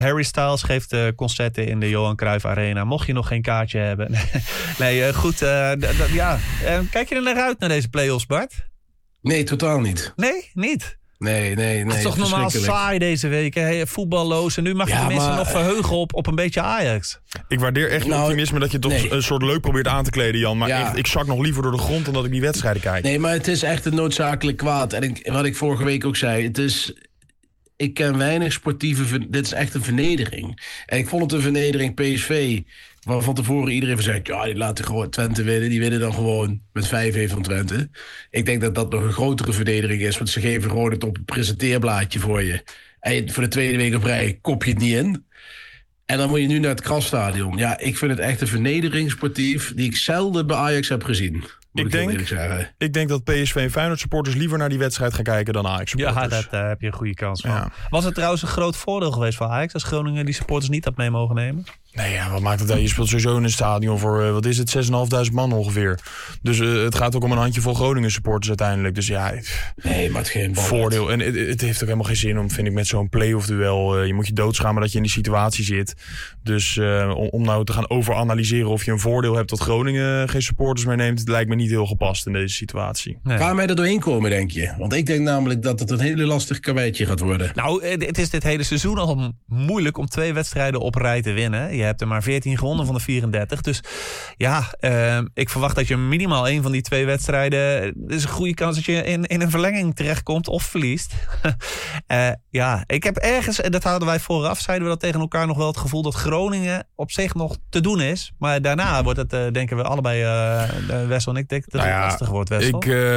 Harry Styles geeft concerten in de Johan Cruijff Arena. Mocht je nog geen kaartje hebben. Nee, goed. Kijk je er naar uit naar deze play-offs, Bart? Nee, totaal niet. Nee, niet? Nee. Het is toch normaal saai deze week, hè? Voetballoos. En nu mag je de mensen nog verheugen op een beetje Ajax. Ik waardeer echt je optimisme dat je toch een soort leuk probeert aan te kleden, Jan. Maar echt, ik zak nog liever door de grond dan dat ik die wedstrijden kijk. Nee, maar het is echt een noodzakelijk kwaad. En wat ik vorige week ook zei, ik ken weinig sportieve... Dit is echt een vernedering. En ik vond het een vernedering PSV... waar van tevoren iedereen zei... ja, die laten gewoon Twente winnen. Die winnen dan gewoon met 5-1 van Twente. Ik denk dat dat nog een grotere vernedering is... want ze geven gewoon het op een presenteerblaadje voor je. En voor de tweede week op rij kop je het niet in. En dan moet je nu naar het Krasstadion. Ja, ik vind het echt een vernedering sportief... die ik zelden bij Ajax heb gezien. Ik denk dat PSV en Feyenoord supporters liever naar die wedstrijd gaan kijken dan Ajax supporters. Ja, daar heb je een goede kans van. Ja. Was het trouwens een groot voordeel geweest voor Ajax... als Groningen die supporters niet had mee mogen nemen? Nee, wat maakt het uit? Je speelt sowieso in een stadion voor, wat is het, 6.500 man ongeveer. Dus het gaat ook om een handjevol Groningen supporters uiteindelijk. Dus ja, nee, maar het geen voordeel. En het heeft ook helemaal geen zin om, vind ik, met zo'n play-off duel. Je moet je doodschamen dat je in die situatie zit. Dus om nou te gaan overanalyseren of je een voordeel hebt dat Groningen geen supporters meeneemt, het lijkt me niet heel gepast in deze situatie. Nee. Gaan wij er doorheen komen, denk je? Want ik denk namelijk dat het een hele lastig karweitje gaat worden. Nou, het is dit hele seizoen al moeilijk om 2 wedstrijden op rij te winnen. Je hebt er maar 14 gewonnen van de 34. Dus ja, ik verwacht dat je minimaal 1 van die 2 wedstrijden... Het is een goede kans dat je in een verlenging terechtkomt of verliest. Ik heb ergens, en dat hadden wij vooraf, zeiden we dat tegen elkaar nog wel, het gevoel dat Groningen op zich nog te doen is. Maar daarna wordt het, denken we allebei, Wessel en ik denk dat het lastig wordt, Wessel.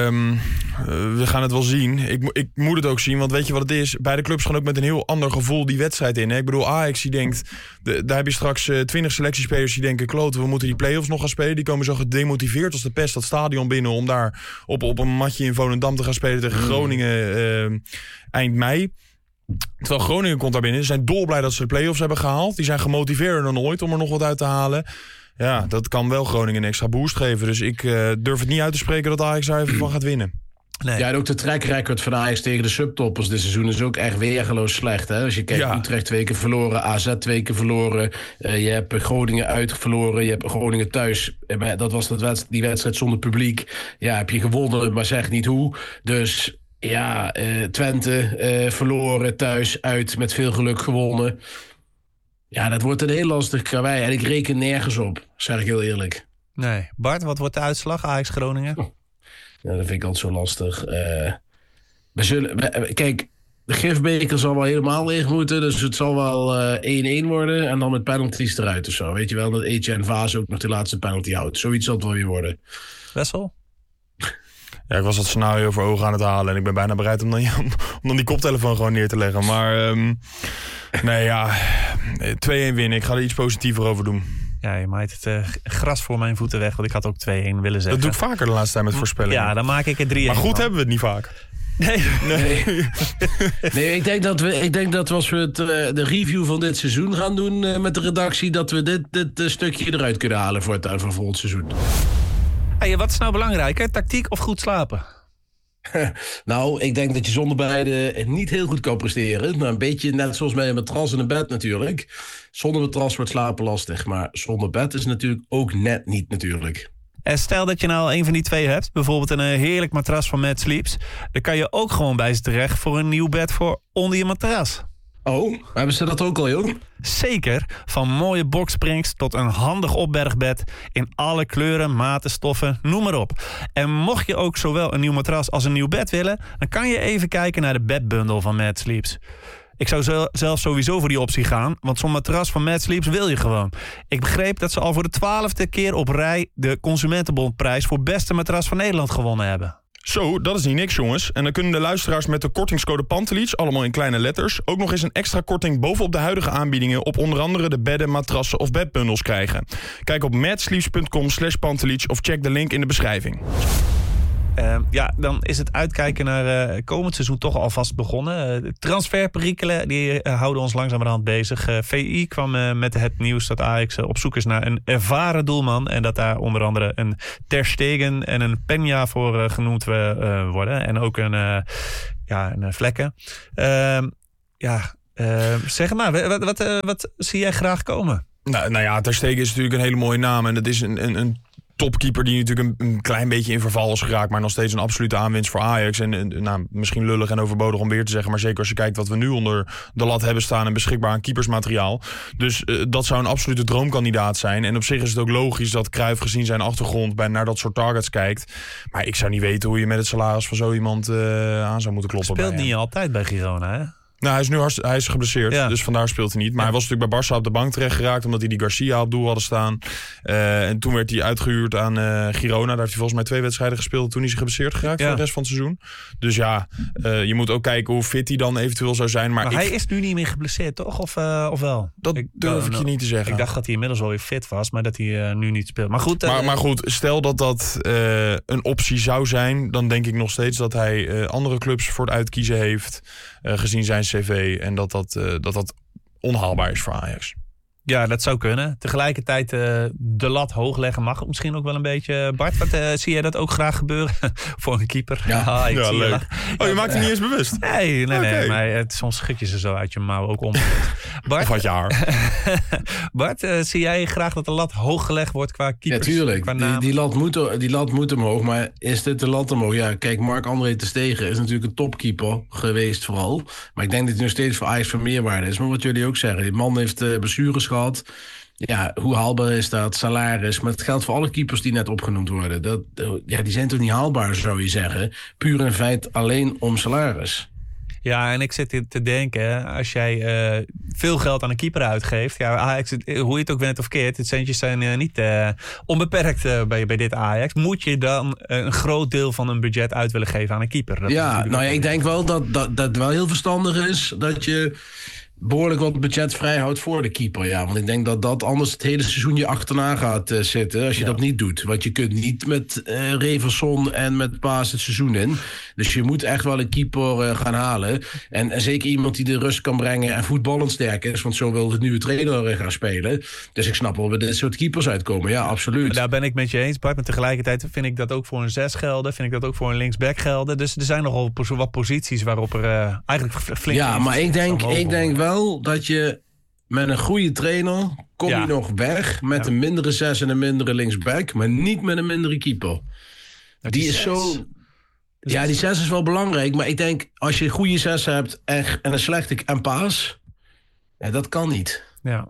We gaan het wel zien. Ik moet het ook zien, want weet je wat het is? Beide clubs gaan ook met een heel ander gevoel die wedstrijd in. Hè? Ik bedoel, Ajax die denkt, daar heb je straks 20 selectiespelers die denken, kloten, we moeten die play-offs nog gaan spelen. Die komen zo gedemotiveerd als de pest dat stadion binnen om daar op een matje in Volendam te gaan spelen tegen Groningen eind mei. Terwijl Groningen komt daar binnen. Ze zijn dolblij dat ze de play-offs hebben gehaald. Die zijn gemotiveerder dan ooit om er nog wat uit te halen. Ja, dat kan wel Groningen een extra boost geven. Dus ik durf het niet uit te spreken dat Ajax daar even van gaat winnen. Nee. Ja, en ook de trackrecord van Ajax tegen de subtoppers dit seizoen is ook echt weergeloos slecht. Hè? Als je kijkt, Utrecht 2 keer verloren, AZ 2 keer verloren. Je hebt Groningen uit verloren, je hebt Groningen thuis. Dat was die wedstrijd zonder publiek. Ja, heb je gewonnen, maar zeg niet hoe. Dus ja, Twente verloren thuis, uit met veel geluk gewonnen. Ja, dat wordt een heel lastig karwei. En ik reken nergens op, zeg ik heel eerlijk. Nee. Bart, wat wordt de uitslag Ajax-Groningen? Ja, dat vind ik altijd zo lastig. Kijk, de gifbeker zal wel helemaal leeg moeten. Dus het zal wel 1-1 worden. En dan met penalties eruit of zo. Weet je wel, dat Etienne Vaas ook nog de laatste penalty houdt. Zoiets zal het wel weer worden. Wessel? Ja, ik was dat scenario voor ogen aan het halen. En ik ben bijna bereid om dan die koptelefoon gewoon neer te leggen. Maar 2-1 winnen. Ik ga er iets positiever over doen. Ja, je maait het gras voor mijn voeten weg. Want ik had ook 2-1 willen zeggen. Dat doe ik vaker de laatste tijd met voorspellingen. Ja, dan maak ik er 3-1 Maar goed van. hebben we het niet vaak. Nee, ik denk dat we als we de review van dit seizoen gaan doen met de redactie, dat we dit stukje eruit kunnen halen voor het van volgend seizoen. Hey, wat is nou belangrijker? Tactiek of goed slapen? Nou, ik denk dat je zonder beide niet heel goed kan presteren. Maar een beetje net zoals met een matras en een bed natuurlijk. Zonder matras wordt slapen lastig. Maar zonder bed is natuurlijk ook net niet natuurlijk. En stel dat je nou een van die 2 hebt. Bijvoorbeeld een heerlijk matras van Mad Sleeps. Dan kan je ook gewoon bij ze terecht voor een nieuw bed voor onder je matras. Oh, hebben ze dat ook al, joh? Zeker. Van mooie boxsprings tot een handig opbergbed. In alle kleuren, maten, stoffen, noem maar op. En mocht je ook zowel een nieuw matras als een nieuw bed willen, dan kan je even kijken naar de bedbundel van Mad Sleeps. Ik zou zelf sowieso voor die optie gaan, want zo'n matras van Mad Sleeps wil je gewoon. Ik begreep dat ze al voor de 12e keer op rij de Consumentenbondprijs voor beste matras van Nederland gewonnen hebben. Zo, dat is niet niks, jongens. En dan kunnen de luisteraars met de kortingscode Pantelic, allemaal in kleine letters, ook nog eens een extra korting bovenop de huidige aanbiedingen op onder andere de bedden, matrassen of bedbundels krijgen. Kijk op madsleeps.com/Pantelic of check de link in de beschrijving. Dan is het uitkijken naar komend seizoen toch alvast begonnen. Transferperikelen die houden ons langzamerhand bezig. VI kwam met het nieuws dat Ajax op zoek is naar een ervaren doelman. En dat daar onder andere een Ter Stegen en een Peña voor genoemd worden. En ook een Vlekken. Zeg maar, wat zie jij graag komen? Nou ja, Ter Stegen is natuurlijk een hele mooie naam. En dat is een topkeeper die natuurlijk een klein beetje in verval is geraakt. Maar nog steeds een absolute aanwinst voor Ajax. En misschien lullig en overbodig om weer te zeggen. Maar zeker als je kijkt wat we nu onder de lat hebben staan en beschikbaar aan keepersmateriaal. Dus dat zou een absolute droomkandidaat zijn. En op zich is het ook logisch dat Cruijff gezien zijn achtergrond naar dat soort targets kijkt. Maar ik zou niet weten hoe je met het salaris van zo iemand aan zou moeten kloppen. Speelt niet altijd bij Girona, hè? Nou, hij is geblesseerd, dus vandaar speelt hij niet. Maar hij was natuurlijk bij Barça op de bank terecht geraakt, omdat hij die Garcia op doel hadden staan. En toen werd hij uitgehuurd aan Girona. Daar heeft hij volgens mij 2 wedstrijden gespeeld. Toen is hij geblesseerd geraakt voor de rest van het seizoen. Dus ja, je moet ook kijken hoe fit hij dan eventueel zou zijn. Maar hij is nu niet meer geblesseerd, toch? Of wel? Dat durf ik je niet te zeggen. Ik dacht dat hij inmiddels wel weer fit was, maar dat hij nu niet speelt. Maar goed, maar goed, stel dat een optie zou zijn, dan denk ik nog steeds dat hij andere clubs voor het uitkiezen heeft, gezien zijn cv. En dat onhaalbaar is voor Ajax. Ja, dat zou kunnen. Tegelijkertijd de lat hoog leggen mag misschien ook wel een beetje. Bart, zie jij dat ook graag gebeuren? Voor een keeper? Ja, leuk. Je maakt het niet eens bewust? Nee, maar soms schud je ze zo uit je mouw ook om. Bart, of had je haar? Bart, zie jij graag dat de lat hoog gelegd wordt qua keepers? Ja, tuurlijk. Die lat moet omhoog. Maar is dit de lat omhoog? Ja, kijk, Marc-André ter Stegen is natuurlijk een topkeeper geweest vooral. Maar ik denk dat hij nog steeds voor Ajax van meerwaarde is. Maar wat jullie ook zeggen, die man heeft blessures gehad. Ja, hoe haalbaar is dat? Salaris. Maar het geldt voor alle keepers die net opgenoemd worden. Die zijn toch niet haalbaar, zou je zeggen. Puur in feite alleen om salaris. Ja, en ik zit te denken, als jij veel geld aan een keeper uitgeeft, ja, Ajax, hoe je het ook bent of keert, het centjes zijn niet onbeperkt bij dit Ajax. Moet je dan een groot deel van een budget uit willen geven aan een keeper? Ik denk wel dat het wel heel verstandig is dat je behoorlijk wat budget vrijhoudt voor de keeper. Ja, want ik denk dat anders het hele seizoen je achterna gaat zitten als je dat niet doet. Want je kunt niet met Reverson en met Paas het seizoen in. Dus je moet echt wel een keeper gaan halen. En zeker iemand die de rust kan brengen en voetballend sterk is. Want zo wil de nieuwe trainer gaan spelen. Dus ik snap wel waar dit soort keepers uitkomen. Ja, absoluut. Daar ben ik met je eens, Bart. Maar tegelijkertijd vind ik dat ook voor een 6 gelden. Vind ik dat ook voor een linksback gelden. Dus er zijn nogal wat posities waarop er eigenlijk flink... Ja, maar ik denk wel dat je met een goede trainer kom je nog weg met een mindere 6 en een mindere linksback, maar niet met een mindere keeper. Die is zo... Ja, die 6 is wel belangrijk, maar ik denk als je een goede 6 hebt en een slechte en Paas, dat kan niet. Ja.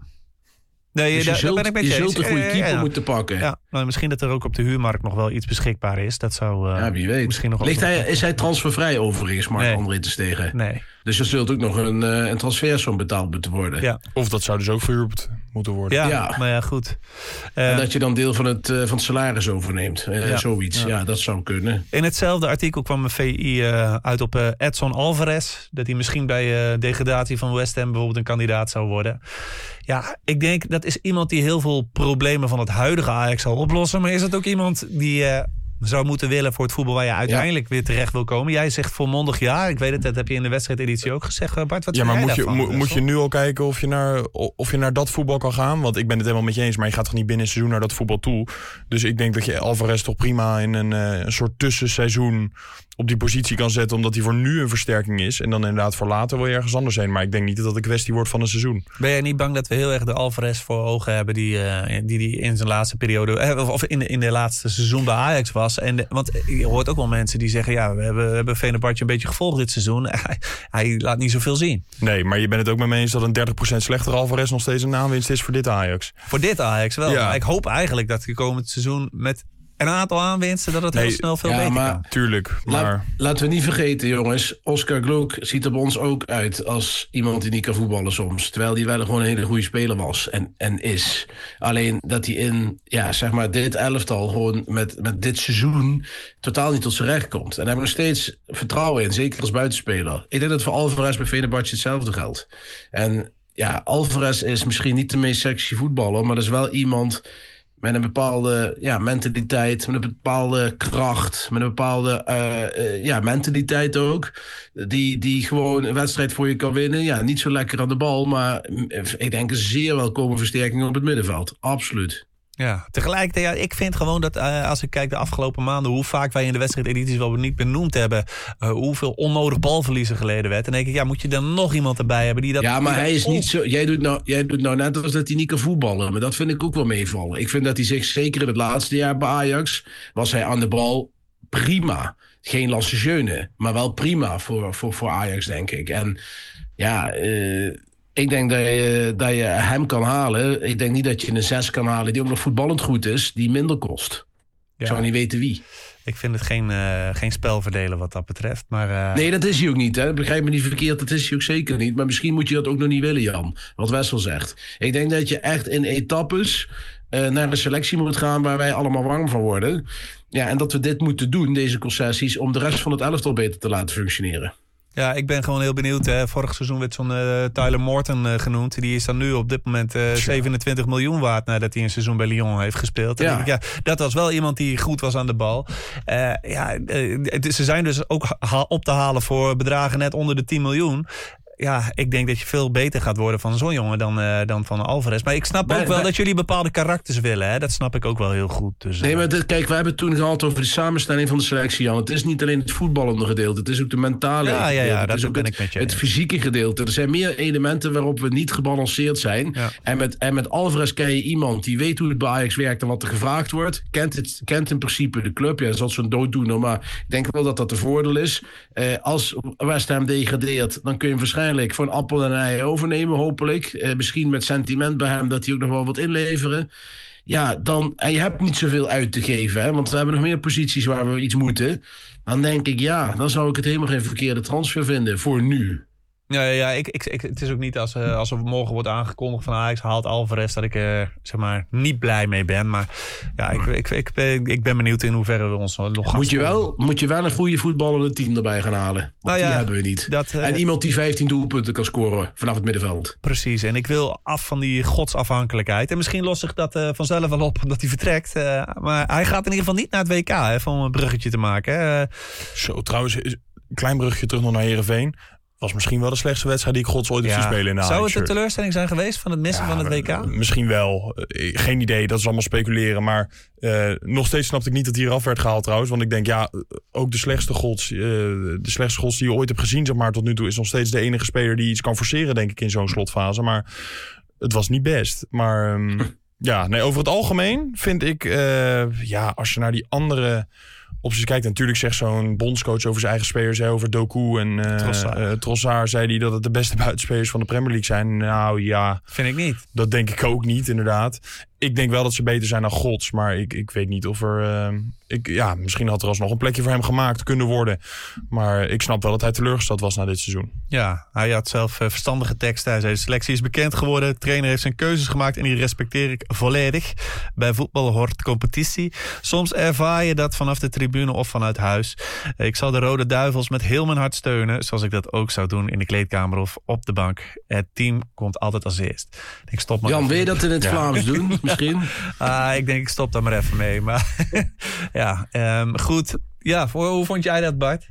Nee, dus je ben ik met je zult een goede keeper moeten pakken. Ja, nou, misschien dat er ook op de huurmarkt nog wel iets beschikbaar is. Dat zou wie weet. Misschien nog is hij transfervrij overigens, Marc-André ter Stegen? Nee. Dus er zult ook nog een transfersom betaald moeten worden. Ja. Of dat zou dus ook verhuurd moeten worden. Ja, maar ja, goed. En dat je dan deel van het salaris overneemt. Zoiets, ja, dat zou kunnen. In hetzelfde artikel kwam een VI uit op Edson Alvarez. Dat hij misschien bij degradatie van West Ham bijvoorbeeld een kandidaat zou worden. Ja, ik denk dat is iemand die heel veel problemen van het huidige Ajax zal oplossen. Maar is het ook iemand die zou moeten willen voor het voetbal waar je uiteindelijk weer terecht wil komen? Jij zegt volmondig ja. Ik weet het, dat heb je in de wedstrijdeditie ook gezegd. Bart, wat moet je nu al kijken of je naar dat voetbal kan gaan? Want ik ben het helemaal met je eens, maar je gaat toch niet binnen een seizoen naar dat voetbal toe? Dus ik denk dat je Alvarez toch prima in een soort tussenseizoen op die positie kan zetten, omdat hij voor nu een versterking is. En dan inderdaad voor later wil je ergens anders heen. Maar ik denk niet dat het een kwestie wordt van een seizoen. Ben jij niet bang dat we heel erg de Alvarez voor ogen hebben die in zijn laatste periode, of in de laatste seizoen bij Ajax was? Want je hoort ook wel mensen die zeggen, ja, we hebben Fenerbahce een beetje gevolgd dit seizoen. Hij laat niet zoveel zien. Nee, maar je bent het ook met me eens dat een 30% slechtere Alvarez nog steeds een naamwinst is voor dit Ajax. Voor dit Ajax wel. Ja. Maar ik hoop eigenlijk dat het komend seizoen met een aantal aanwinsten dat het heel snel veel beter kan. Tuurlijk. Maar laten we niet vergeten, jongens. Oscar Gloek ziet er bij ons ook uit als iemand die niet kan voetballen soms. Terwijl hij wel gewoon een hele goede speler was en is. Alleen dat hij in dit elftal gewoon met dit seizoen totaal niet tot zijn recht komt. En daar hebben we nog steeds vertrouwen in. Zeker als buitenspeler. Ik denk dat voor Alvarez bij Fenerbahce hetzelfde geldt. En ja, Alvarez is misschien niet de meest sexy voetballer, maar dat is wel iemand met een bepaalde mentaliteit, met een bepaalde kracht, met een bepaalde mentaliteit ook. Die gewoon een wedstrijd voor je kan winnen. Ja, niet zo lekker aan de bal, maar ik denk een zeer welkome versterking op het middenveld. Absoluut. Ja, tegelijkertijd, ik vind gewoon dat als ik kijk de afgelopen maanden, hoe vaak wij in de wedstrijdedities wel niet benoemd hebben, hoeveel onnodig balverliezen geleden werd. En dan denk ik, moet je dan nog iemand erbij hebben die dat... Ja, maar hij is niet zo... Jij doet nou net als dat hij niet kan voetballen. Maar dat vind ik ook wel meevallen. Ik vind dat hij zich, zeker in het laatste jaar bij Ajax, was hij aan de bal prima. Geen Lansjeune, maar wel prima voor Ajax, denk ik. En ja... ik denk dat je hem kan halen. Ik denk niet dat je een 6 kan halen die ook nog voetballend goed is, die minder kost. Ik zou niet weten wie. Ik vind het geen spelverdelen wat dat betreft. Maar, Nee, dat is hij ook niet. Hè? Begrijp me niet verkeerd, dat is hij ook zeker niet. Maar misschien moet je dat ook nog niet willen, Jan. Wat Wessel zegt. Ik denk dat je echt in etappes naar een selectie moet gaan waar wij allemaal warm van worden. Ja, en dat we dit moeten doen, deze concessies, om de rest van het elftal beter te laten functioneren. Ja, ik ben gewoon heel benieuwd. Vorig seizoen werd zo'n Tyler Morton genoemd. Die is dan nu op dit moment 27 miljoen waard nadat hij een seizoen bij Lyon heeft gespeeld. Ja. Denk ik, dat was wel iemand die goed was aan de bal. Ze zijn dus ook op te halen voor bedragen net onder de 10 miljoen. Ja, ik denk dat je veel beter gaat worden van zo'n jongen dan van Alvarez. Maar ik snap ook wel dat jullie bepaalde karakters willen. Hè? Dat snap ik ook wel heel goed. Dus, nee, maar kijk, we hebben het toen gehad over de samenstelling van de selectie, Jan. Het is niet alleen het voetballende gedeelte. Het is ook de mentale gedeelte. Ja, dat ben ik met je. Het fysieke gedeelte. Er zijn meer elementen waarop we niet gebalanceerd zijn. Ja. En met Alvarez ken je iemand die weet hoe het bij Ajax werkt en wat er gevraagd wordt. Kent in principe de club. Ja, dat is altijd zo'n dooddoener, maar ik denk wel dat dat de voordeel is. Als West Ham degradeert, dan kun je hem waarschijnlijk voor een appel en een ei overnemen, hopelijk. Misschien met sentiment bij hem dat hij ook nog wel wat inleveren. Ja, en je hebt niet zoveel uit te geven, hè, want we hebben nog meer posities waar we iets moeten. Dan denk ik, dan zou ik het helemaal geen verkeerde transfer vinden voor nu. Ja, het is ook niet als er morgen wordt aangekondigd van Ajax haalt Alvarez dat ik zeg maar niet blij mee ben. Maar ja, ik ben benieuwd in hoeverre we ons nog gaan moet je wel een goede voetballende team erbij gaan halen. Want die hebben we niet. En iemand die 15 doelpunten kan scoren vanaf het middenveld. Precies, en ik wil af van die godsafhankelijkheid. En misschien lost zich dat vanzelf wel op dat hij vertrekt. Maar hij gaat in ieder geval niet naar het WK, hè, om een bruggetje te maken. Zo, trouwens, een klein bruggetje terug nog naar Heerenveen. Was misschien wel de slechtste wedstrijd die ik gods ooit heb zien spelen in de Zou het een teleurstelling zijn geweest van het missen van het WK? Misschien wel. Geen idee, dat is allemaal speculeren. Maar nog steeds snapte ik niet dat hij eraf werd gehaald trouwens. Want ik denk, ook de slechtste gods die je ooit hebt gezien, zeg maar, tot nu toe, is nog steeds de enige speler die iets kan forceren, denk ik, in zo'n slotfase. Maar het was niet best. Maar over het algemeen vind ik, als je naar die andere opties kijkt, natuurlijk zegt zo'n bondscoach over zijn eigen spelers, over Doku en Trossard, zei hij dat het de beste buitenspelers van de Premier League zijn. Nou ja, vind ik niet. Dat denk ik ook niet, inderdaad. Ik denk wel dat ze beter zijn dan gods, maar ik weet niet of er... misschien had er alsnog een plekje voor hem gemaakt kunnen worden. Maar ik snap wel dat hij teleurgesteld was na dit seizoen. Ja, hij had zelf verstandige teksten. Hij zei, de selectie is bekend geworden. De trainer heeft zijn keuzes gemaakt en die respecteer ik volledig. Bij voetbal hoort competitie. Soms ervaar je dat vanaf de tribune of vanuit huis. Ik zal de Rode Duivels met heel mijn hart steunen, zoals ik dat ook zou doen in de kleedkamer of op de bank. Het team komt altijd als eerst. Ik stop maar Jan, wil je dat in het Vlaams doen? Misschien? Ik denk, ik stop daar maar even mee. Maar goed. Ja, hoe vond jij dat, Bart?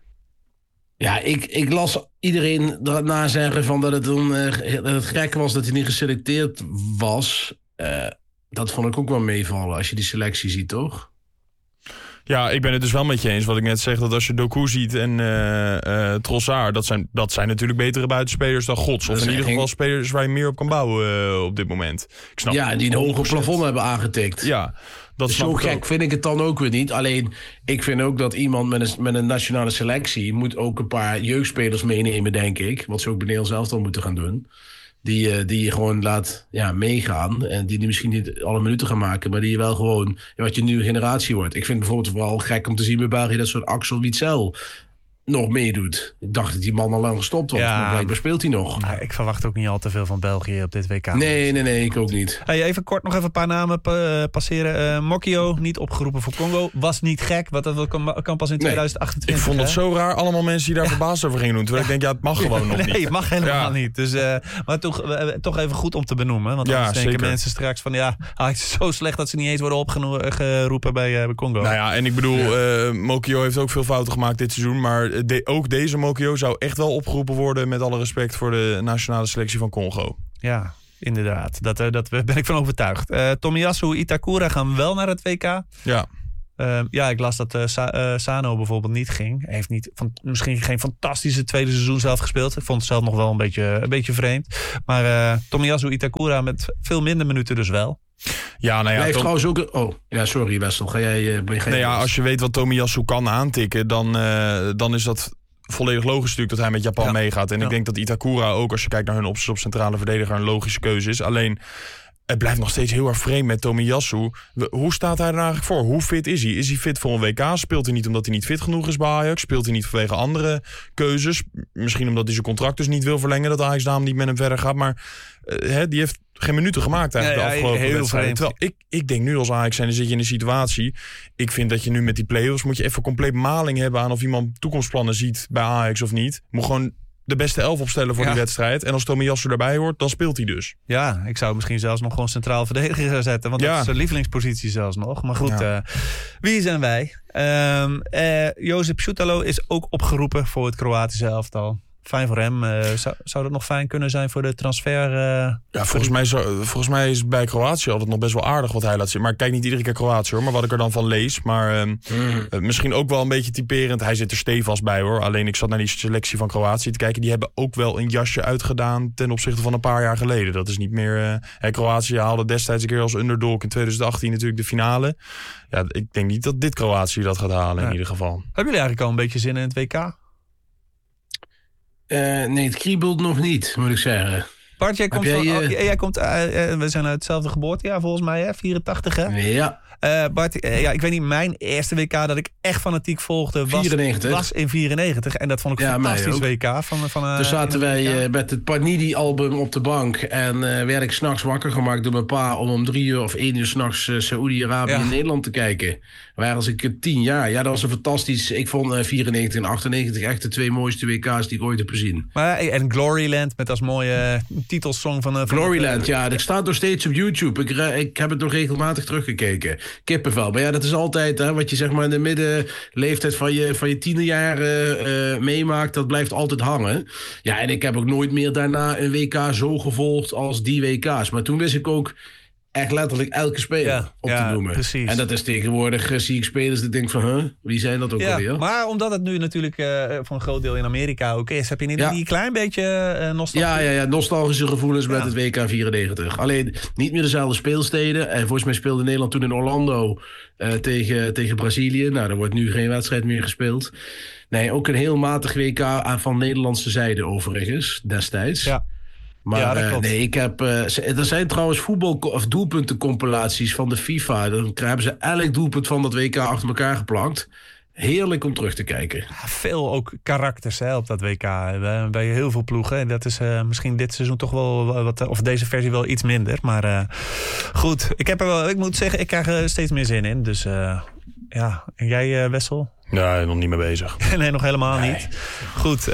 Ja, ik las iedereen daarna zeggen van dat het gek was dat hij niet geselecteerd was. Dat vond ik ook wel meevallen als je die selectie ziet, toch? Ja, ik ben het dus wel met je eens. Wat ik net zeg, dat als je Doku ziet en Trossard, dat zijn natuurlijk betere buitenspelers dan gods. Of in ieder geval spelers waar je meer op kan bouwen op dit moment. Ik snap die een hoger plafond hebben aangetikt. Ja, dat dus zo gek vind ik het dan ook weer niet. Alleen, ik vind ook dat iemand met een nationale selectie moet ook een paar jeugdspelers meenemen, denk ik. Wat ze ook bij Nederland zelf dan moeten gaan doen. Die je gewoon laat meegaan. En die misschien niet alle minuten gaan maken. Maar die je wel gewoon, wat je nieuwe generatie wordt. Ik vind bijvoorbeeld wel gek om te zien bij België dat soort Axel Witsel nog meedoet. Ik dacht dat die man al lang gestopt was. Maar blijkbaar speelt hij nog. Ik verwacht ook niet al te veel van België op dit WK. Nee, ik ook niet. Even kort nog even een paar namen passeren. Mokio, niet opgeroepen voor Congo. Was niet gek, want dat kan pas in 2028. Ik vond het zo raar. Allemaal mensen die daar verbaasd over gingen doen. Terwijl ik denk, het mag gewoon nog niet. Nee, het mag helemaal niet. Dus, maar toch even goed om zeker. Want anders denken mensen straks van, het is zo slecht dat ze niet eens worden opgeroepen bij Congo. Nou ja, en ik bedoel, Mokio heeft ook veel fouten gemaakt dit seizoen. Maar ook deze Mokio zou echt wel opgeroepen worden, met alle respect voor de nationale selectie van Congo. Ja, inderdaad. Dat ben ik van overtuigd. Tomiyasu Itakura gaan wel naar het WK. Ja. Ik las dat Sano bijvoorbeeld niet ging. Hij heeft misschien geen fantastische tweede seizoen zelf gespeeld. Ik vond het zelf nog wel een beetje vreemd. Maar Tomiyasu Itakura met veel minder minuten dus wel. Ja, hij heeft trouwens ook... sorry Wessel. Ga jij... als je weet wat Tomiyasu kan aantikken, dan is dat volledig logisch natuurlijk dat hij met Japan meegaat. En ik denk dat Itakura ook, als je kijkt naar hun opties op centrale verdediger, een logische keuze is. Alleen, het blijft nog steeds heel erg vreemd met Tomiyasu. Hoe staat hij er eigenlijk voor? Hoe fit is hij? Is hij fit voor een WK? Speelt hij niet omdat hij niet fit genoeg is bij Ajax? Speelt hij niet vanwege andere keuzes? Misschien omdat hij zijn contract dus niet wil verlengen, dat Ajax daarom niet met hem verder gaat. Maar die heeft geen minuten gemaakt eigenlijk de afgelopen wedstrijd. Terwijl ik denk nu als Ajax zijn, dan zit je in een situatie. Ik vind dat je nu met die play-offs moet je even compleet maling hebben aan of iemand toekomstplannen ziet bij Ajax of niet. Moet gewoon de beste 11 opstellen voor die wedstrijd. En als Tomiyasu erbij hoort, dan speelt hij dus. Ja, ik zou misschien zelfs nog gewoon centraal verdediger zetten. Want dat is zijn lievelingspositie zelfs nog. Maar goed, wie zijn wij? Josip Šutalo is ook opgeroepen voor het Kroatische elftal. Fijn voor hem. Zou dat nog fijn kunnen zijn voor de transfer? Volgens mij is bij Kroatië altijd nog best wel aardig wat hij laat zien. Maar ik kijk niet iedere keer Kroatië hoor. Maar wat ik er dan van lees. Maar misschien ook wel een beetje typerend. Hij zit er stevast bij hoor. Alleen ik zat naar die selectie van Kroatië te kijken. Die hebben ook wel een jasje uitgedaan ten opzichte van een paar jaar geleden. Dat is niet meer... Kroatië haalde destijds een keer als underdog in 2018 natuurlijk de finale. Ja, ik denk niet dat dit Kroatië dat gaat halen in ieder geval. Hebben jullie eigenlijk al een beetje zin in het WK? Nee, het kriebelt nog niet, moet ik zeggen. Bart, jij komt we zijn uit hetzelfde geboortejaar volgens mij, hè? 84, hè? Ja. Bart, ik weet niet, mijn eerste WK dat ik echt fanatiek volgde was in 94. En dat vond ik een fantastisch WK. Toen zaten wij met het Panini-album op de bank. En werd ik 's nachts wakker gemaakt door mijn pa om 3 uur of 1 uur 's nachts Saoedi-Arabië en Nederland te kijken. Waar was ik 10 jaar. Ja, dat was een fantastisch... Ik vond 94 en 98 echt de 2 mooiste WK's die ik ooit heb gezien. En Gloryland met als mooie titelsong van... Gloryland, dat staat nog steeds op YouTube. Ik heb het nog regelmatig teruggekeken. Kippenvel. Maar ja, dat is altijd wat je zeg maar in de middenleeftijd van je tienerjaar meemaakt. Dat blijft altijd hangen. Ja, en ik heb ook nooit meer daarna een WK zo gevolgd als die WK's. Maar toen wist ik ook echt letterlijk elke speler op te noemen. Precies. En dat is tegenwoordig, zie ik spelers die denken van, wie zijn dat ook alweer? Maar omdat het nu natuurlijk voor een groot deel in Amerika ook is, heb je niet een klein beetje nostalgie? Ja, nostalgische gevoelens met het WK 94. Alleen niet meer dezelfde speelsteden. En volgens mij speelde Nederland toen in Orlando tegen Brazilië. Nou, er wordt nu geen wedstrijd meer gespeeld. Nee, ook een heel matig WK van Nederlandse zijde overigens, destijds. Ja. Maar ik heb... er zijn trouwens of doelpuntencompilaties van de FIFA. Dan hebben ze elk doelpunt van dat WK achter elkaar geplakt. Heerlijk om terug te kijken. Ja, veel ook karakters op dat WK. Bij heel veel ploegen. En dat is misschien dit seizoen toch wel wat... Of deze versie wel iets minder. Maar goed, ik moet zeggen, ik krijg er steeds meer zin in. Dus en jij, Wessel? Nee, nog niet mee bezig. Nee, nog helemaal niet. Goed,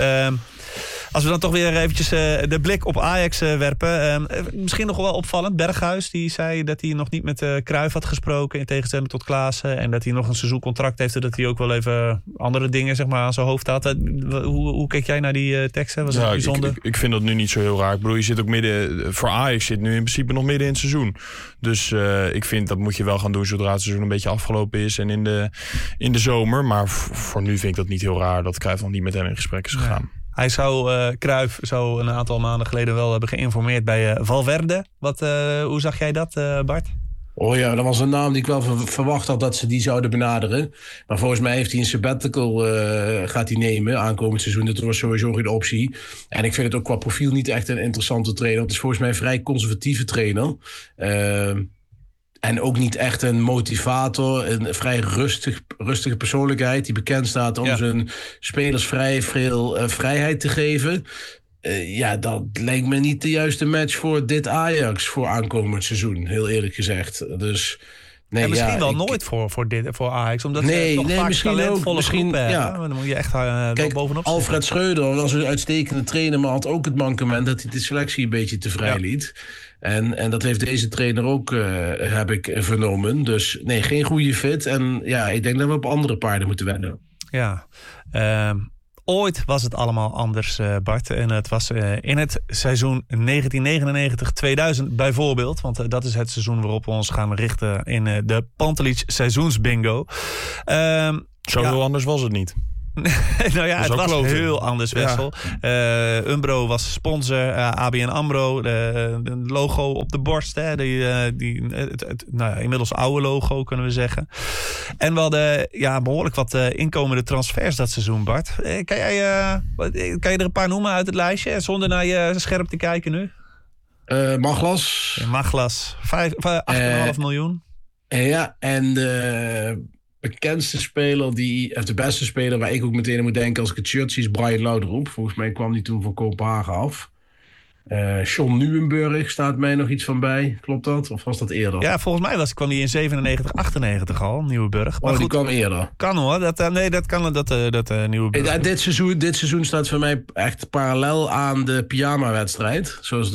als we dan toch weer eventjes de blik op Ajax werpen. Misschien nog wel opvallend. Berghuis die zei dat hij nog niet met Cruijff had gesproken. In tegenstelling tot Klaassen. En dat hij nog een seizoencontract heeft. En dat hij ook wel even andere dingen zeg maar, aan zijn hoofd had. Hoe keek jij naar die teksten? Was dat bijzonder? Ik vind dat nu niet zo heel raar. Ik bedoel, je zit ook midden... Voor Ajax zit nu in principe nog midden in het seizoen. Dus ik vind dat moet je wel gaan doen zodra het seizoen een beetje afgelopen is. En in de zomer. Maar voor nu vind ik dat niet heel raar dat Cruijff nog niet met hem in gesprek is gegaan. Hij Cruijff zou een aantal maanden geleden wel hebben geïnformeerd bij Valverde. Hoe zag jij dat, Bart? Oh ja, dat was een naam die ik wel verwacht had dat ze die zouden benaderen. Maar volgens mij heeft hij een sabbatical gaat hij nemen aankomend seizoen. Dat was sowieso geen optie. En ik vind het ook qua profiel niet echt een interessante trainer. Het is volgens mij een vrij conservatieve trainer. En ook niet echt een motivator. Een vrij rustige persoonlijkheid die bekend staat om zijn spelers vrij veel vrijheid te geven. Dat lijkt me niet de juiste match voor dit Ajax voor aankomend seizoen, heel eerlijk gezegd. Dus nee, en misschien wel nooit voor Ajax, omdat ze toch vaak talentvolle groepen hebben. Dan moet je echt bovenop zitten. Alfred Schreuder was een uitstekende trainer, maar had ook het mankement dat hij de selectie een beetje te vrij liet. En dat heeft deze trainer ook, heb ik vernomen. Dus nee, geen goede fit. En ik denk dat we op andere paarden moeten wennen. Ja, ooit was het allemaal anders, Bart. En het was in het seizoen 1999-2000 bijvoorbeeld. Want dat is het seizoen waarop we ons gaan richten in de Pantelic seizoensbingo. Zo heel anders was het niet. Nou ja, het was kloten. Heel anders, Wessel. Ja. Umbro was sponsor, ABN AMRO, de logo op de borst. Hè, inmiddels oude logo, kunnen we zeggen. En we hadden behoorlijk wat inkomende transfers dat seizoen, Bart. Kan je er een paar noemen uit het lijstje, zonder naar je scherp te kijken nu? Maglas. 8,5 miljoen. Ja, en de bekendste speler, de beste speler waar ik ook meteen aan moet denken als ik het shirt zie, is Brian Laudrup. Volgens mij kwam die toen van Kopenhagen af. John Nieuwenburg staat mij nog iets van bij. Klopt dat? Of was dat eerder? Ja, volgens mij kwam die in 97, 98 al, Nieuwenburg. Maar goed, die kwam eerder. Kan hoor. Dat kan Nieuwenburg. Dit seizoen staat voor mij echt parallel aan de pyjama-wedstrijd. Zoals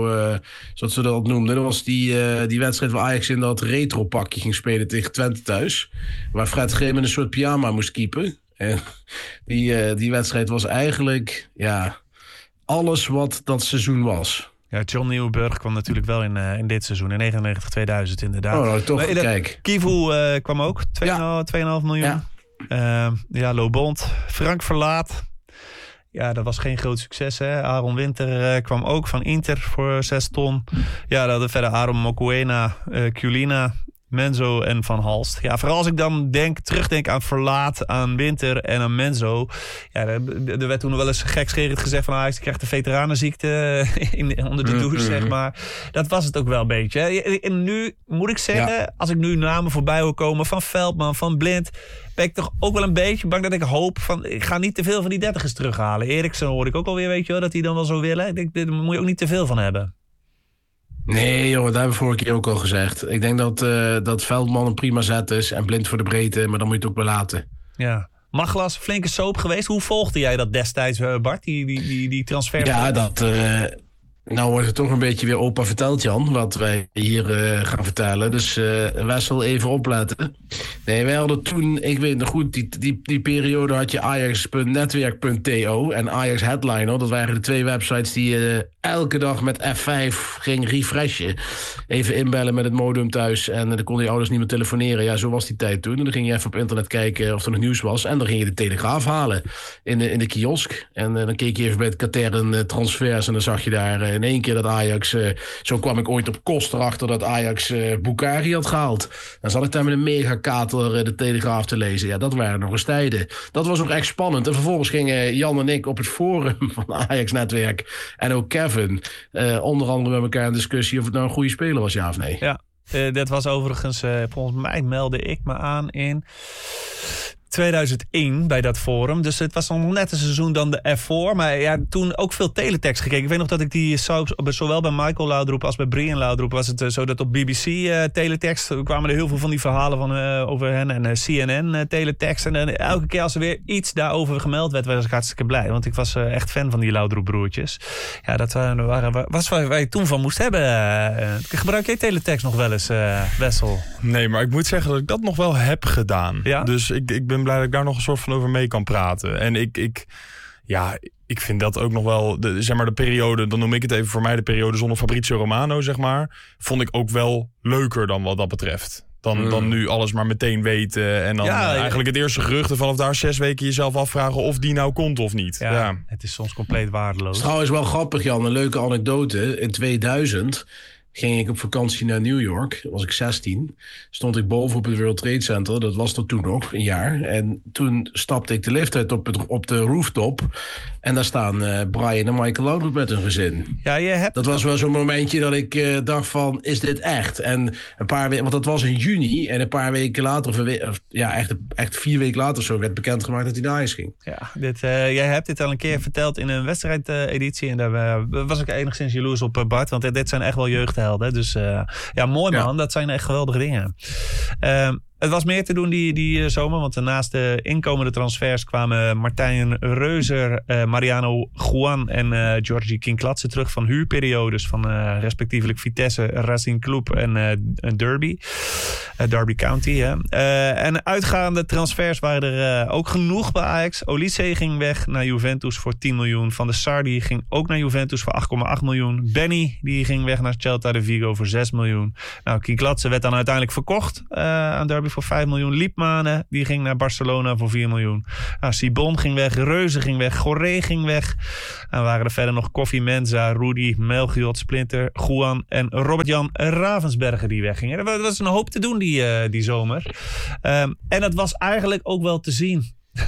ze dat noemden. Dat was die wedstrijd waar Ajax in dat retro-pakje ging spelen tegen Twente thuis. Waar Fred Greem in een soort pyjama moest keepen. En die wedstrijd was eigenlijk alles wat dat seizoen was. Ja, John Nieuwenburg kwam natuurlijk wel in dit seizoen. In 99-2000 inderdaad. Nou, toch, kijk. Kivu kwam ook. 2,5 miljoen. Ja. Lobond. Frank Verlaat. Ja, dat was geen groot succes. Hè? Aaron Winter kwam ook van Inter voor 6 ton. Ja, dat hadden verder Aaron Mokoena, Culina, Menzo en Van Halst. Ja, vooral als ik dan terugdenk aan Verlaat, aan Winter en aan Menzo. Ja, er werd toen wel eens gekscherend gezegd van Ajax krijgt de veteranenziekte onder de douche, zeg maar. Dat was het ook wel een beetje. En nu moet ik zeggen, als ik nu namen voorbij hoor komen van Veldman, van Blind, ben ik toch ook wel een beetje bang dat ik hoop van ik ga niet te veel van die 30ers terughalen. Eriksen hoor ik ook alweer, weet je wel, dat hij dan wel zo willen. Ik denk, daar moet je ook niet te veel van hebben. Nee, joh, dat hebben we vorige keer ook al gezegd. Ik denk dat Veldman een prima zet is en Blind voor de breedte, maar dan moet je het ook belaten. Ja. Maglas, flinke soap geweest. Hoe volgde jij dat destijds, Bart, die transfer? Ja, nou wordt het toch een beetje weer opa verteld, Jan, wat wij hier gaan vertellen. Dus Wessel, even opletten. Nee, wij hadden toen, ik weet nog goed, die periode had je Ajax.netwerk.to en Ajax Headliner. Dat waren de 2 websites die elke dag met F5 ging refreshen. Even inbellen met het modem thuis en dan konden je ouders niet meer telefoneren. Ja, zo was die tijd toen. En dan ging je even op internet kijken of er nog nieuws was. En dan ging je de Telegraaf halen in de kiosk. En dan keek je even bij het katern transfers en dan zag je daar in één keer dat Ajax, zo kwam ik ooit op Kost erachter dat Ajax Boukari had gehaald. Dan zat ik daar met een megakater de Telegraaf te lezen. Ja, dat waren nog eens tijden. Dat was ook echt spannend. En vervolgens gingen Jan en ik op het forum van Ajax Netwerk en ook Kevin onder andere met elkaar in discussie of het nou een goede speler was, ja of nee. Ja, dat was overigens, volgens mij meldde ik me aan in 2001 bij dat forum. Dus het was nog net een seizoen dan de ervoor. Maar ja, toen ook veel teletext gekeken. Ik weet nog dat ik die zowel bij Michael Laudrup als bij Brian Laudrup was het zo dat op BBC teletext kwamen er heel veel van die verhalen van over hen en CNN teletext. En elke keer als er weer iets daarover gemeld werd, was ik hartstikke blij. Want ik was echt fan van die Laudrup broertjes. Ja, dat was waar je toen van moest hebben. Gebruik jij teletext nog wel eens, Wessel? Nee, maar ik moet zeggen dat ik dat nog wel heb gedaan. Ja? Dus ik ben blij dat ik daar nog een soort van over mee kan praten. En ik vind dat ook nog wel, de periode, dan noem ik het even voor mij de periode zonder Fabrizio Romano, zeg maar, vond ik ook wel leuker dan wat dat betreft. Dan nu alles maar meteen weten en dan eigenlijk het eerste gerucht en vanaf daar 6 weken jezelf afvragen of die nou komt of niet. Ja. Het is soms compleet waardeloos. Het is trouwens wel grappig, Jan, een leuke anekdote. In 2000 ging ik op vakantie naar New York. Was ik 16. Stond ik boven op het World Trade Center. Dat was er toen nog, een jaar. En toen stapte ik de lift uit op de rooftop. En daar staan Brian en Michael Laudrup met hun gezin. Ja, dat was wel zo'n momentje dat ik dacht van, is dit echt? En een paar weken, want dat was in juni. En een paar weken later, echt 4 weken later zo, werd bekendgemaakt dat hij naar Ajax ging. Ja, jij hebt dit al een keer verteld in een wedstrijdeditie. En daar was ik enigszins jaloers op, Bart. Want dit zijn echt wel jeugdhelden. Dus mooi man. Ja. Dat zijn echt geweldige dingen. Het was meer te doen die zomer. Want naast de inkomende transfers kwamen Martijn Reuser, Mariano Juan en Georgi Kinkladze terug van huurperiodes van respectievelijk Vitesse, Racing Club en Derby. Derby County. Hè. En uitgaande transfers waren er ook genoeg bij Ajax. Olise ging weg naar Juventus voor 10 miljoen. Van der Sar die ging ook naar Juventus voor 8,8 miljoen. Benny die ging weg naar Celta de Vigo voor 6 miljoen. Nou, Kinkladze werd dan uiteindelijk verkocht aan Derby voor 5 miljoen. Liepmane die ging naar Barcelona voor 4 miljoen. Nou, Sibon ging weg, Reuze ging weg, Goré ging weg. En waren er verder nog Koffie Menza, Rudy, Melchiot, Splinter, Juan en Robert-Jan Ravensberger die weggingen. Er was een hoop te doen die zomer. En dat was eigenlijk ook wel te zien.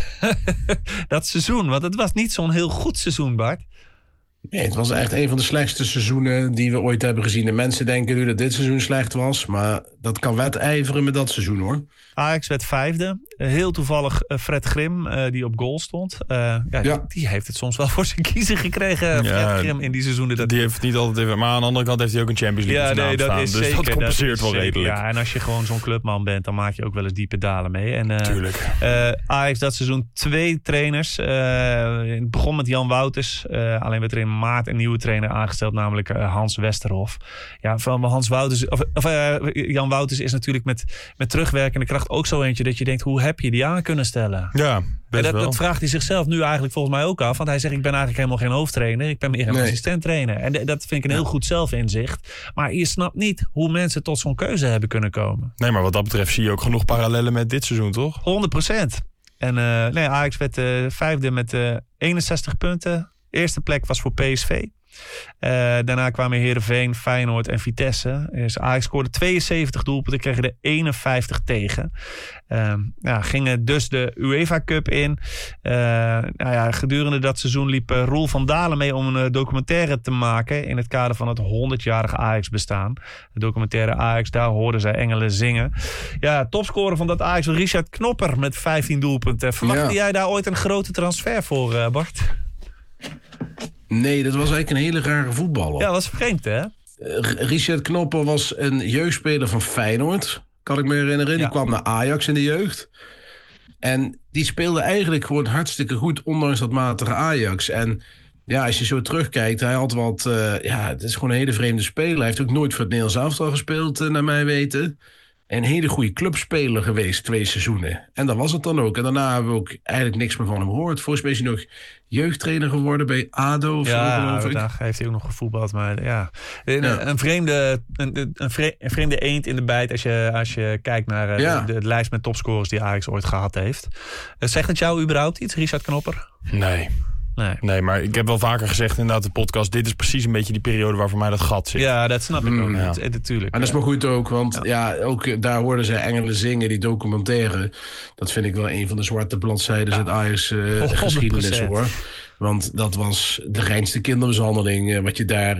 Dat seizoen, want het was niet zo'n heel goed seizoen, Bart. Nee, het was echt een van de slechtste seizoenen die we ooit hebben gezien. De mensen denken nu dat dit seizoen slecht was, maar dat kan wedijveren met dat seizoen, hoor. Ajax werd 5e. Heel toevallig Fred Grim, die op goal stond. Die heeft het soms wel voor zijn kiezen gekregen, Fred Grim, in die seizoenen. Die heeft niet altijd even, maar aan de andere kant heeft hij ook een Champions League staan. Is dus zeker, dat compenseert wel redelijk. Ja, en als je gewoon zo'n clubman bent, dan maak je ook wel eens diepe dalen mee. En, Tuurlijk. Ajax dat seizoen 2 trainers. Het begon met Jan Wouters. Alleen werd er in maart een nieuwe trainer aangesteld, namelijk Hans Westerhof. Ja, van Hans Wouters, Jan Wouters is natuurlijk met terugwerkende kracht ook zo eentje dat je denkt, hoe heb je die aan kunnen stellen? Ja, dat vraagt hij zichzelf nu eigenlijk volgens mij ook af. Want hij zegt, ik ben eigenlijk helemaal geen hoofdtrainer. Ik ben meer een assistent-trainer. En dat vind ik een heel goed zelfinzicht. Maar je snapt niet hoe mensen tot zo'n keuze hebben kunnen komen. Nee, maar wat dat betreft zie je ook genoeg parallellen met dit seizoen, toch? 100%. En Ajax werd 5e met 61 punten. Eerste plek was voor PSV. Daarna kwamen Heerenveen, Feyenoord en Vitesse. Dus Ajax scoorde 72 doelpunten, kregen er 51 tegen. Gingen dus de UEFA Cup in. Gedurende dat seizoen liep Roel van Dalen mee om een documentaire te maken in het kader van het 100-jarige Ajax bestaan. De documentaire Ajax, daar hoorden zij engelen zingen. Ja, topscorer van dat Ajax was Richard Knopper met 15 doelpunten. Verwachtte jij daar ooit een grote transfer voor, Bart? Nee, dat was eigenlijk een hele rare voetballer. Ja, dat was vreemd, hè? Richard Knopper was een jeugdspeler van Feyenoord, kan ik me herinneren. Die kwam naar Ajax in de jeugd. En die speelde eigenlijk gewoon hartstikke goed, ondanks dat matige Ajax. En ja, als je zo terugkijkt, hij had wat... het is gewoon een hele vreemde speler. Hij heeft ook nooit voor het Nederlands elftal gespeeld, naar mijn weten. Een hele goede clubspeler geweest, 2 seizoenen. En dat was het dan ook. En daarna hebben we ook eigenlijk niks meer van hem gehoord. Volgens mij is hij nog jeugdtrainer geworden bij ADO of zo, geloof ik. Daar heeft hij ook nog gevoetbald. Maar ja, een vreemde eend in de bijt als je kijkt naar de lijst met topscorers die Ajax ooit gehad heeft. Zegt het jou überhaupt iets, Richard Knopper? Nee, maar ik heb wel vaker gezegd inderdaad de podcast, dit is precies een beetje die periode waar voor mij dat gat zit. Ja, dat snap ik ook. Natuurlijk. En dat is maar goed ook, want ook daar hoorden zij engelen zingen, die documentaire. Dat vind ik wel een van de zwarte bladzijden uit Ajax geschiedenis, hoor. Want dat was de reinste kindermishandeling wat je daar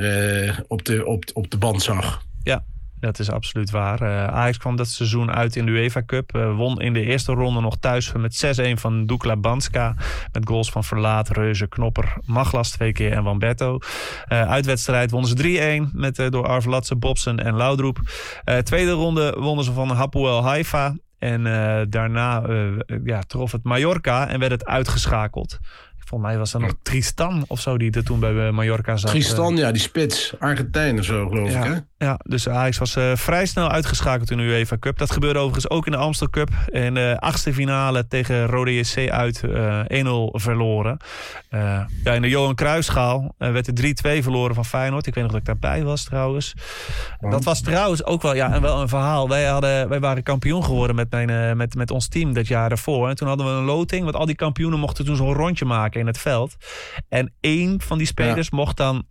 op de band zag. Ja. Dat is absoluut waar. Ajax kwam dat seizoen uit in de UEFA Cup. Won in de eerste ronde nog thuis met 6-1 van Dukla Banska. Met goals van Verlaat, Reuze, Knopper, Maglas 2 keer en Wamberto. Uitwedstrijd wonnen ze 3-1 met door Arveladze, Bobsen en Laudroep. Tweede ronde wonnen ze van Hapoel Haifa. En daarna trof het Mallorca en werd het uitgeschakeld. Volgens mij was er nog Tristan of zo die er toen bij Mallorca zat. Tristan, die spits. Argentijn of zo, geloof ik, hè? Ja, dus Ajax was vrij snel uitgeschakeld in de UEFA Cup. Dat gebeurde overigens ook in de Amstel Cup. In de 8e finale tegen Rode JC uit 1-0 verloren. In de Johan Cruijffschaal werd er 3-2 verloren van Feyenoord. Ik weet nog dat ik daarbij was trouwens. Dat was trouwens ook wel een verhaal. Wij waren kampioen geworden met ons team dat jaar daarvoor. En toen hadden we een loting, want al die kampioenen mochten toen zo'n rondje maken in het veld. En 1 van die spelers mocht dan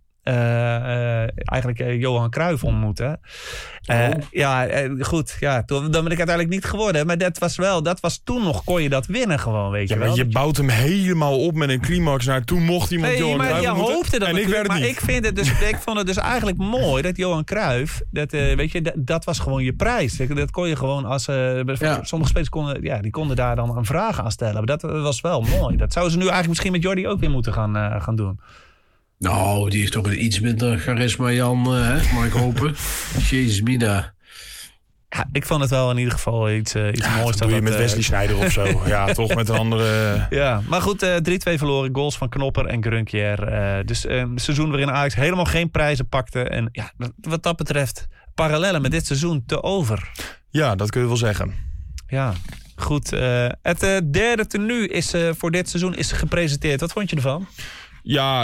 Johan Cruijff ontmoeten. Goed. Ja, dan ben ik uiteindelijk niet geworden. Maar dat was toen nog, kon je dat winnen gewoon, weet je wel. Je bouwt hem helemaal op met een climax naar. Toen mocht iemand Johan Cruijff ontmoeten. Je hoopte dat en ik werd het niet. Ik vond het dus eigenlijk mooi dat Johan Cruijff, dat was gewoon je prijs. Dat kon je gewoon als sommige spelers konden daar dan een vraag aan stellen. Maar dat was wel mooi. Dat zouden ze nu eigenlijk misschien met Jordi ook weer moeten gaan doen. Nou, die heeft toch een iets minder charisma, Jan, mag ik hopen. Jezus mina. Ja, ik vond het wel in ieder geval iets moois. Dat doe je met Wesley Sneijder of zo. Ja, toch met een andere... Ja, maar goed, 3-2 verloren. Goals van Knopper en Grunkier. Dus een seizoen waarin Ajax helemaal geen prijzen pakte. En ja, wat dat betreft, parallellen met dit seizoen te over. Ja, dat kun je wel zeggen. Ja, goed. Het derde tenue is voor dit seizoen is gepresenteerd. Wat vond je ervan? Ja,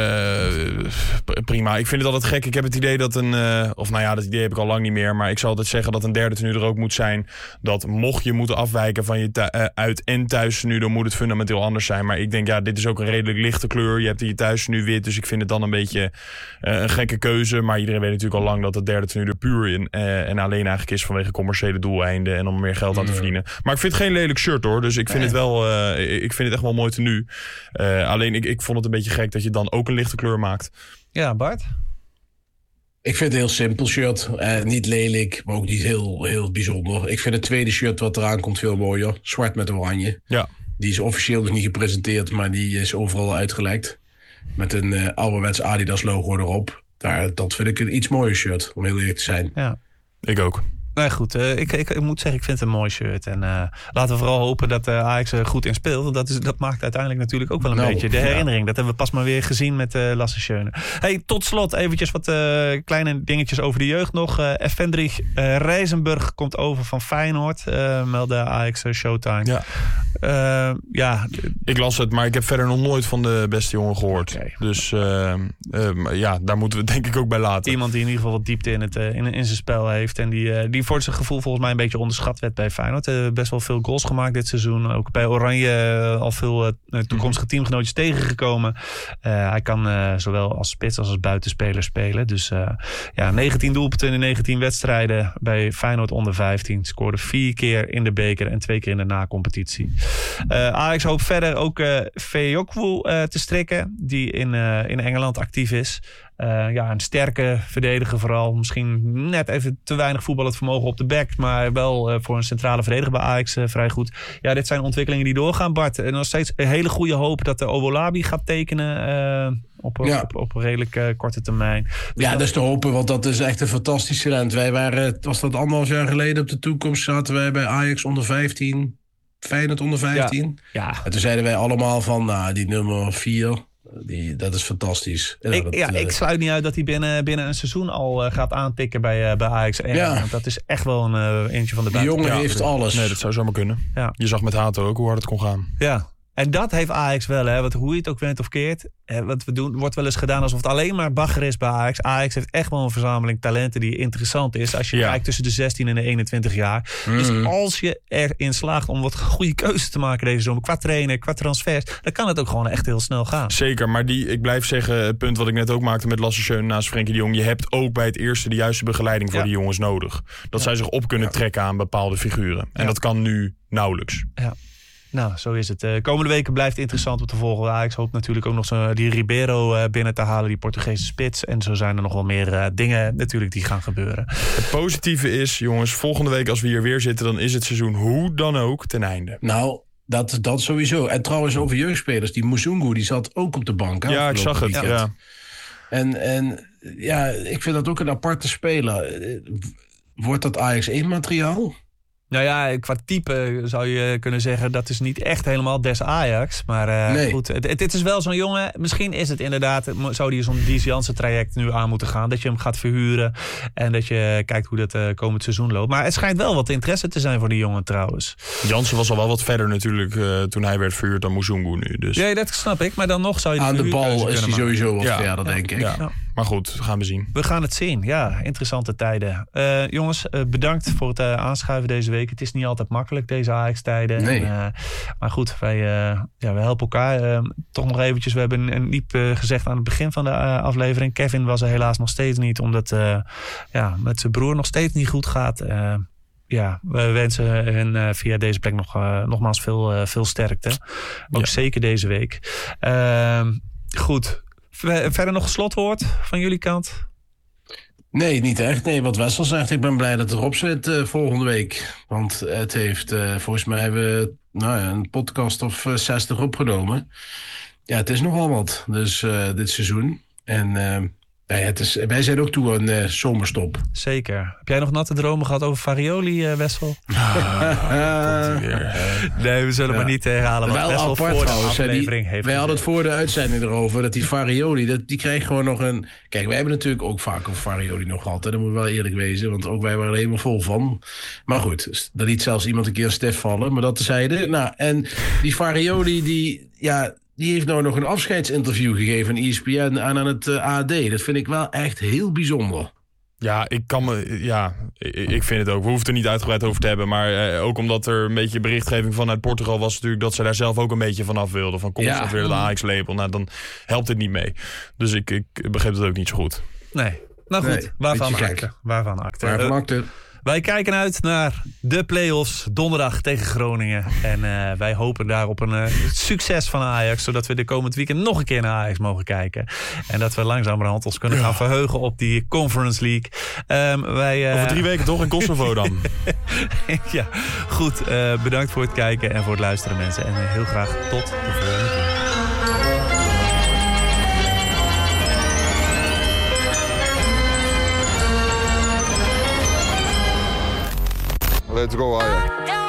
prima. Ik vind het altijd gek. Ik heb het idee dat dat idee heb ik al lang niet meer. Maar ik zal altijd zeggen dat een derde tenue er ook moet zijn. Dat mocht je moeten afwijken van je uit- en thuis tenue, dan moet het fundamenteel anders zijn. Maar ik denk, dit is ook een redelijk lichte kleur. Je hebt in je thuis tenue wit, dus ik vind het dan een beetje een gekke keuze. Maar iedereen weet natuurlijk al lang dat het derde tenue er puur in en alleen eigenlijk is vanwege commerciële doeleinden en om meer geld aan te verdienen. Maar ik vind het geen lelijk shirt hoor. Dus ik vind het wel, ik vind het echt wel mooi tenue. Alleen ik vond het een beetje gek dat je dan ook een lichte kleur maakt. Ja, Bart? Ik vind het een heel simpel shirt. Niet lelijk, maar ook niet heel bijzonder. Ik vind het tweede shirt wat eraan komt veel mooier. Zwart met oranje. Ja. Die is officieel nog niet gepresenteerd, maar die is overal uitgelekt. Met een ouderwets Adidas logo erop. Dat vind ik een iets mooier shirt, om heel eerlijk te zijn. Ja. Ik ook. Nou goed, ik moet zeggen, ik vind het een mooi shirt. En laten we vooral hopen dat Ajax er goed in speelt. Want dat maakt uiteindelijk natuurlijk ook wel een beetje de herinnering. Ja. Dat hebben we pas maar weer gezien met Lasse Schöne. Hey, tot slot eventjes wat kleine dingetjes over de jeugd nog. Effendrich Rijzenburg komt over van Feyenoord. Meldde Ajax Showtime. Ja. Ik las het, maar ik heb verder nog nooit van de beste jongen gehoord. Okay. Dus daar moeten we het denk ik ook bij laten. Iemand die in ieder geval wat diepte in zijn spel heeft. En die voor zijn gevoel volgens mij een beetje onderschat werd bij Feyenoord. Best wel veel goals gemaakt dit seizoen. Ook bij Oranje al veel toekomstige teamgenootjes tegengekomen. Hij kan zowel als spits als buitenspeler spelen. Dus 19 doelpunten in de 19 wedstrijden bij Feyenoord onder 15. Scoorde 4 keer in de beker en 2 keer in de na-competitie. Ajax hoopt verder ook Feyokwu te strikken. Die in Engeland actief is. Een sterke verdediger vooral. Misschien net even te weinig voetballend vermogen op de back. Maar wel voor een centrale verdediger bij Ajax vrij goed. Ja, dit zijn ontwikkelingen die doorgaan, Bart. En nog steeds een hele goede hoop dat de Owolabi gaat tekenen op redelijk korte termijn. Dus dat is te hopen, want dat is echt een fantastische talent. Wij waren, was dat 1,5 jaar geleden op de toekomst, zaten wij bij Ajax onder 15. Feyenoord onder 15. Ja. En toen zeiden wij allemaal van, die nummer 4... dat is fantastisch. Ik sluit niet uit dat hij binnen een seizoen al gaat aantikken bij Ajax. Want dat is echt wel een eentje van de buiten. Die jongen heeft alles. Nee, dat zou zomaar kunnen. Ja. Je zag met Hato ook hoe hard het kon gaan. Ja. En dat heeft Ajax wel, hè? Want hoe je het ook went of keert. Wat we doen, wordt wel eens gedaan alsof het alleen maar bagger is bij Ajax. Ajax heeft echt wel een verzameling talenten die interessant is. Als je kijkt tussen de 16 en de 21 jaar. Dus als je erin slaagt om wat goede keuzes te maken deze zomer. Qua trainer, qua transfers. Dan kan het ook gewoon echt heel snel gaan. Zeker, maar ik blijf zeggen, het punt wat ik net ook maakte met Lasse Schöne naast Frenkie de Jong. Je hebt ook bij het eerste de juiste begeleiding voor die jongens nodig. Dat zij zich op kunnen trekken aan bepaalde figuren. En dat kan nu nauwelijks. Ja. Nou, zo is het. Komende weken blijft het interessant om te volgen. Ajax hoopt natuurlijk ook nog die Ribeiro binnen te halen, die Portugese spits. En zo zijn er nog wel meer dingen natuurlijk die gaan gebeuren. Het positieve is, jongens, volgende week als we hier weer zitten, dan is het seizoen hoe dan ook ten einde. Nou, dat sowieso. En trouwens over jeugdspelers, die Muzungu, die zat ook op de bank. Ja, ik zag het. Ja. En ik vind dat ook een aparte speler. Wordt dat Ajax 1 materiaal? Nou ja, qua type zou je kunnen zeggen, dat is niet echt helemaal des Ajax. Maar goed, het is wel zo'n jongen. Misschien is het inderdaad, zou die zo'n Dies Jansen traject nu aan moeten gaan. Dat je hem gaat verhuren en dat je kijkt hoe dat komend seizoen loopt. Maar het schijnt wel wat interesse te zijn voor die jongen trouwens. Jansen was al wel wat verder natuurlijk toen hij werd verhuurd dan Muzungu nu. Dus. Ja, dat snap ik. Maar dan nog zou je aan de bal is hij sowieso wat verder, denk ik. Ja. Maar goed, gaan we zien. We gaan het zien. Ja, interessante tijden. Jongens, bedankt voor het aanschuiven deze week. Het is niet altijd makkelijk, deze Ajax-tijden. Nee. Maar goed, wij helpen elkaar. Toch nog eventjes, we hebben Niep gezegd aan het begin van de aflevering. Kevin was er helaas nog steeds niet, omdat met zijn broer nog steeds niet goed gaat. We wensen hen via deze plek nogmaals veel sterkte. Ook zeker deze week. Goed. Verder nog een slotwoord van jullie kant? Nee, niet echt. Nee, wat Wessel zegt, ik ben blij dat het erop zit volgende week. Want het heeft, volgens mij hebben we een podcast of 60 opgenomen. Ja, het is nogal wat. Dus dit seizoen. En Ja, wij zijn ook toe aan zomerstop. Zeker. Heb jij nog natte dromen gehad over Farioli, Wessel? Nee, we zullen maar niet herhalen wat Wessel voor de aflevering heeft. Wij hadden het voor de uitzending erover, dat die Farioli, die krijgt gewoon nog een... Kijk, wij hebben natuurlijk ook vaak over Farioli nog altijd, dat moet wel eerlijk wezen, want ook wij waren er helemaal vol van. Maar goed, daar liet zelfs iemand een keer een stef vallen, maar dat tezijde. Nou, en die Farioli, die heeft nou nog een afscheidsinterview gegeven aan ESPN aan het AD. Dat vind ik wel echt heel bijzonder. Ja, ik vind het ook. We hoeven het er niet uitgebreid over te hebben. Maar ook omdat er een beetje berichtgeving vanuit Portugal was natuurlijk... dat ze daar zelf ook een beetje vanaf wilden. Van constant weer de Ajax-label. Nou, dan helpt het niet mee. Dus ik begreep het ook niet zo goed. Nee. Nou goed, waarvan akte. Wij kijken uit naar de play-offs donderdag tegen Groningen. En wij hopen daar op een succes van Ajax. Zodat we de komend weekend nog een keer naar Ajax mogen kijken. En dat we langzamerhand ons kunnen gaan verheugen op die Conference League. Over 3 weken toch in Kosovo dan. Ja, goed. Bedankt voor het kijken en voor het luisteren, mensen. En heel graag tot de volgende keer. Let's go Ajax.